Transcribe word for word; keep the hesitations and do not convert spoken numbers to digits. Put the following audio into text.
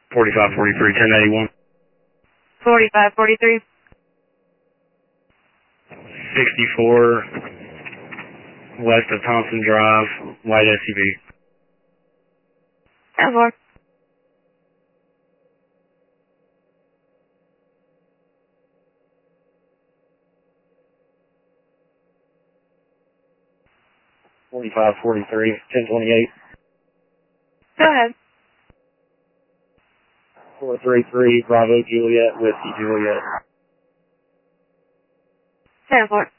forty-five forty-three, ten eighty-one. forty-five forty-three. sixty-four, west of Thompson Drive, white S U V. ten four. forty-five forty-three, ten twenty-eight. Go ahead. four three three, Bravo Juliet, Whiskey Juliet. ten four.